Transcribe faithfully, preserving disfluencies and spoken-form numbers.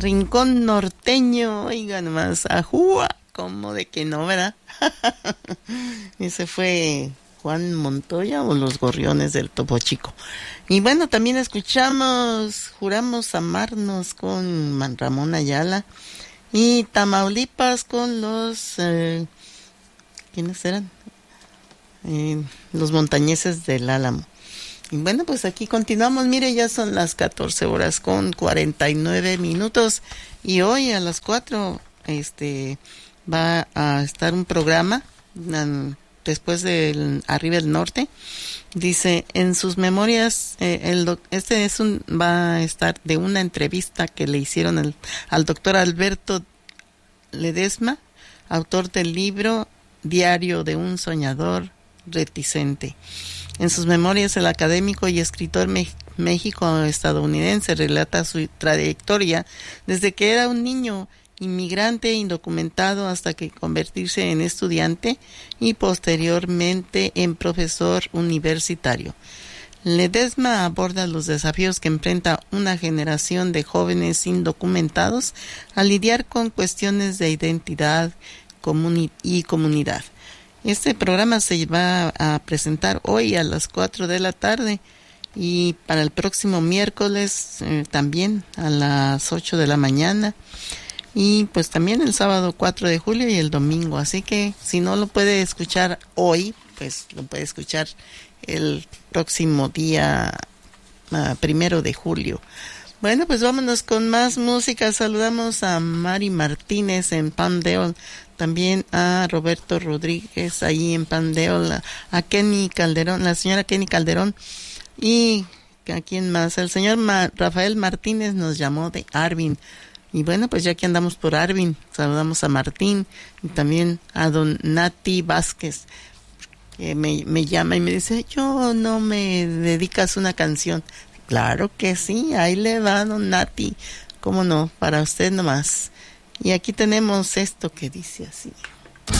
Rincón Norteño, oigan más, ajúa, como de que no, ¿verdad? Ese fue Juan Montoya o Los Gorriones del Topo Chico. Y bueno, también escuchamos Juramos Amarnos con Man Ramón Ayala y Tamaulipas con los... Eh, ¿quiénes eran? Eh, los montañeses del Álamo. Y bueno, pues aquí continuamos. Mire, ya son las catorce horas con cuarenta y nueve minutos. Y hoy a las cuatro este, va a estar un programa um, después del Arriba del Norte. Dice, en sus memorias, eh, el doc, este es un, va a estar de una entrevista que le hicieron el, al doctor Alberto Ledesma, autor del libro Diario de un soñador reticente. En sus memorias, el académico y escritor me- México-estadounidense relata su trayectoria desde que era un niño inmigrante indocumentado hasta que convertirse en estudiante y posteriormente en profesor universitario. Ledesma aborda los desafíos que enfrenta una generación de jóvenes indocumentados al lidiar con cuestiones de identidad comuni- y comunidad. Este programa se va a presentar hoy a las cuatro de la tarde y para el próximo miércoles eh, también a las ocho de la mañana y pues también el sábado cuatro de julio y el domingo. Así que si no lo puede escuchar hoy, pues lo puede escuchar el próximo día uh, primero de julio. Bueno, pues vámonos con más música. Saludamos a Mari Martínez en Palmdale, también a Roberto Rodríguez ahí en Palmdale, a, a Kenny Calderón, la señora Kenny Calderón, y ¿a quién más? El señor Ma- Rafael Martínez nos llamó de Arvin. Y bueno, pues ya que andamos por Arvin, saludamos a Martín y también a don Nati Vázquez, que me, me llama y me dice, yo no me dedicas una canción. Claro que sí, ahí le va don Nati, cómo no, para usted nomás. Y aquí tenemos esto que dice así.